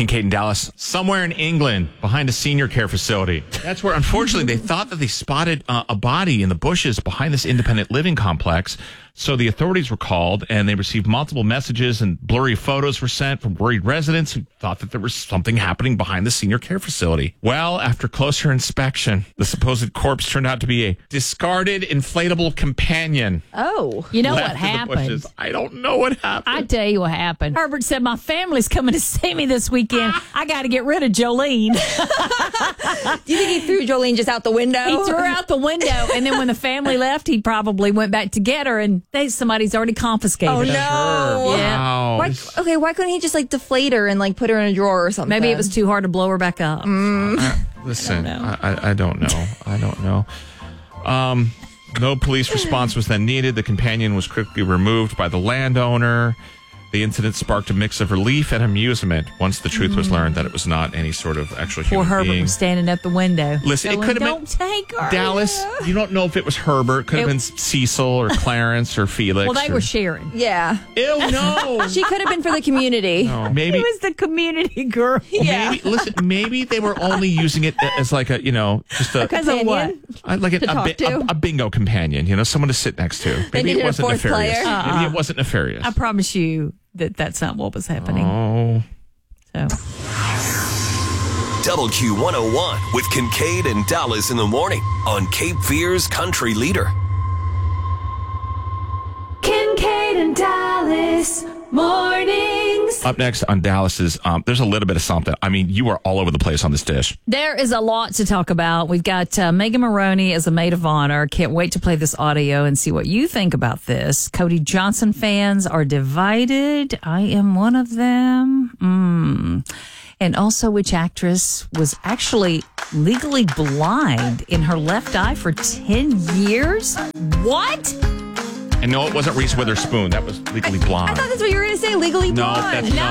Kincaid and Dallas, somewhere in England, behind a senior care facility. That's where, unfortunately, they thought that they spotted a body in the bushes behind this independent living complex. So the authorities were called, and they received multiple messages, and blurry photos were sent from worried residents who thought that there was something happening behind the senior care facility. Well, after closer inspection, the supposed corpse turned out to be a discarded inflatable companion. Oh. You know what left in the happened? bushes. I don't know what happened. I tell you what happened. Herbert said, my family's coming to see me this weekend. I got to get rid of Jolene. Do you think he threw Jolene just out the window? He threw her out the window, and then when the family left, he probably went back to get her, and somebody's already confiscated Oh, her. no. Sure. Yeah. Wow. Why couldn't he just deflate her and put her in a drawer or something? Maybe it was too hard to blow her back up. Listen, I don't know. I don't know. No police response was then needed. The companion was quickly removed by the landowner. The incident sparked a mix of relief and amusement once the truth was learned that it was not any sort of actual Poor human Herbert being. was standing at the window. Listen, it going, could have don't take her. Dallas, you don't know if it was Herbert. Could have been Cecil or Clarence or Felix. Well, they were sharing. Yeah. Ew, no. She could have been for the community. No, maybe. He was the community girl. Maybe they were only using it as just a Because of what? like a bingo companion, someone to sit next to. Maybe needed it a wasn't fourth nefarious. player. Maybe it wasn't nefarious. I promise you that's not what was happening. Oh. So. WQ101 with Kincaid and Dallas in the morning on Cape Fear's Country Leader. Kincaid and Dallas mornings. Up next on Dallas's, there's a little bit of something. I mean, you are all over the place on this dish. There is a lot to talk about. We've got Megan Maroney as a maid of honor. Can't wait to play this audio and see what you think about this. Cody Johnson fans are divided. I am one of them. And also, which actress was actually legally blind in her left eye for 10 years? What? And no, it wasn't Reese Witherspoon. That was Legally Blonde. I thought that's what you were going to say, Legally Blonde. No, that's not.